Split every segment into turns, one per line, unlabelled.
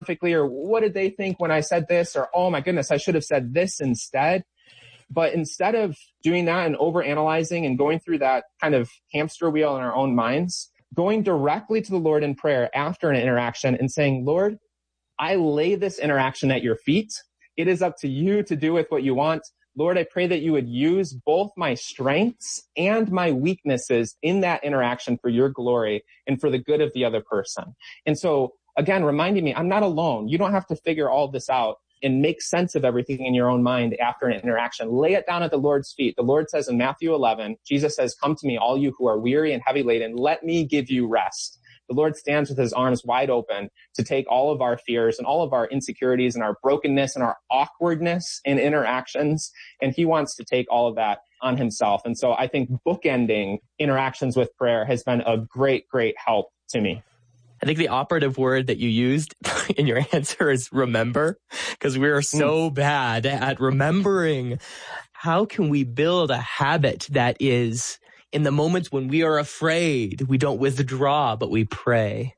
perfectly, or what did they think when I said this, or oh my goodness, I should have said this instead. But instead of doing that and overanalyzing and going through that kind of hamster wheel in our own minds, going directly to the Lord in prayer after an interaction and saying, Lord, I lay this interaction at your feet. It is up to you to do with what you want. Lord, I pray that you would use both my strengths and my weaknesses in that interaction for your glory and for the good of the other person. And so, again, reminding me, I'm not alone. You don't have to figure all this out and make sense of everything in your own mind after an interaction. Lay it down at the Lord's feet. The Lord says in Matthew 11, Jesus says, come to me, all you who are weary and heavy laden, let me give you rest. The Lord stands with his arms wide open to take all of our fears and all of our insecurities and our brokenness and our awkwardness in interactions. And he wants to take all of that on himself. And so I think bookending interactions with prayer has been a great, great help to me.
I think the operative word that you used in your answer is remember, because we are so bad at remembering. How can we build a habit that is, in the moments when we are afraid, we don't withdraw, but we pray?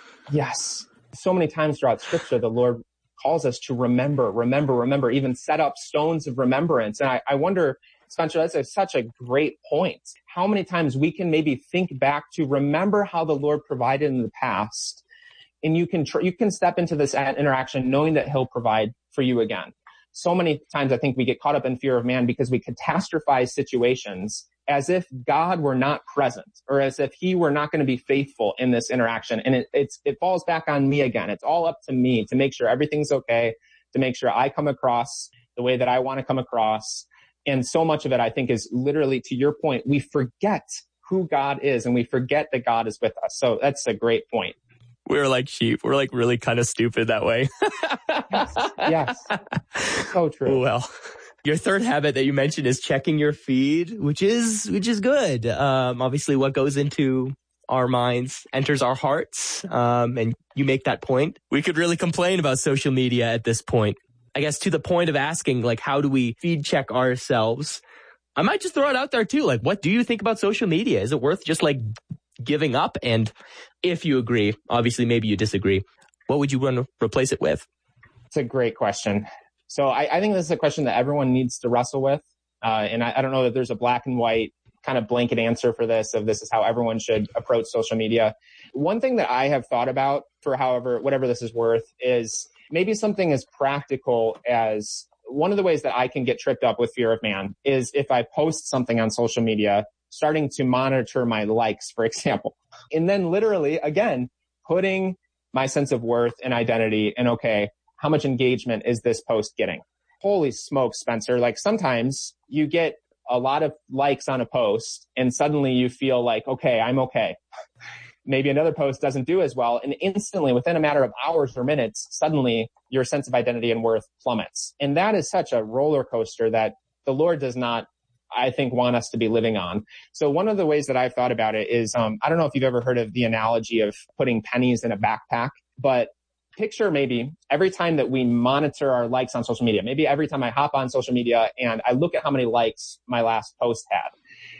Yes. So many times throughout Scripture, the Lord calls us to remember, even set up stones of remembrance. And I wonder, Spencer, that's such a great point. How many times we can maybe think back to remember how the Lord provided in the past, and you can step into this interaction knowing that he'll provide for you again. So many times I think we get caught up in fear of man because we catastrophize situations as if God were not present, or as if he were not going to be faithful in this interaction. And it falls back on me again. It's all up to me to make sure everything's okay, to make sure I come across the way that I want to come across. And so much of it, I think, is literally, to your point, we forget who God is and we forget that God is with us. So that's a great point.
We're like sheep. We're like really kind of stupid that way.
Yes. So true.
Well, your third habit that you mentioned is checking your feed, which is good. Obviously, what goes into our minds enters our hearts. And you make that point. We could really complain about social media at this point. I guess to the point of asking, like, how do we feed check ourselves? I might just throw it out there too. Like, what do you think about social media? Is it worth just like giving up? And if you agree, obviously maybe you disagree, what would you want to replace it with?
It's a great question. So I think this is a question that everyone needs to wrestle with. And I don't know that there's a black and white kind of blanket answer for this, of this is how everyone should approach social media. One thing that I have thought about for whatever this is worth is maybe something as practical as, one of the ways that I can get tripped up with fear of man is if I post something on social media, starting to monitor my likes, for example, and then literally, again, putting my sense of worth and identity in, okay, how much engagement is this post getting? Holy smokes, Spencer. Like, sometimes you get a lot of likes on a post and suddenly you feel like, okay, I'm okay. Maybe another post doesn't do as well. And instantly, within a matter of hours or minutes, suddenly your sense of identity and worth plummets. And that is such a roller coaster that the Lord does not, I think, want us to be living on. So one of the ways that I've thought about it is, I don't know if you've ever heard of the analogy of putting pennies in a backpack, but picture maybe every time that we monitor our likes on social media, maybe every time I hop on social media and I look at how many likes my last post had,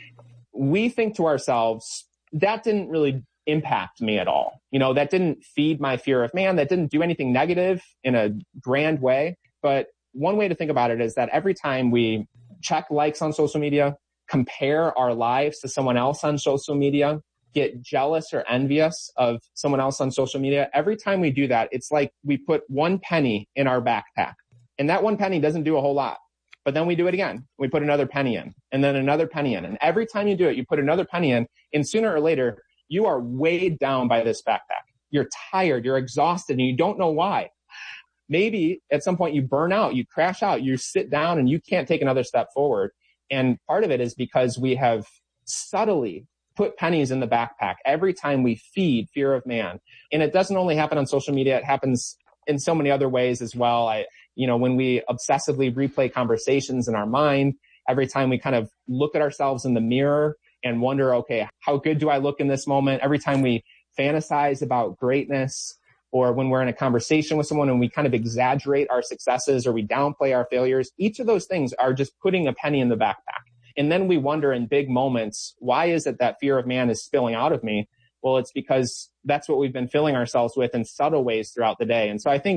we think to ourselves, that didn't really impact me at all. That didn't feed my fear of man. That didn't do anything negative in a grand way. But one way to think about it is that every time we check likes on social media, compare our lives to someone else on social media, get jealous or envious of someone else on social media, every time we do that, it's like we put one penny in our backpack. And that one penny doesn't do a whole lot. But then we do it again. We put another penny in, and then another penny in. And every time you do it, you put another penny in, and sooner or later, you are weighed down by this backpack. You're tired, you're exhausted, and you don't know why. Maybe at some point you burn out, you crash out, you sit down, and you can't take another step forward. And part of it is because we have subtly put pennies in the backpack every time we feed fear of man. And it doesn't only happen on social media, it happens in so many other ways as well. When we obsessively replay conversations in our mind, every time we kind of look at ourselves in the mirror and wonder, okay, how good do I look in this moment? Every time we fantasize about greatness, or when we're in a conversation with someone and we kind of exaggerate our successes or we downplay our failures, each of those things are just putting a penny in the backpack. And then we wonder in big moments, why is it that fear of man is spilling out of me? Well, it's because that's what we've been filling ourselves with in subtle ways throughout the day. And so I think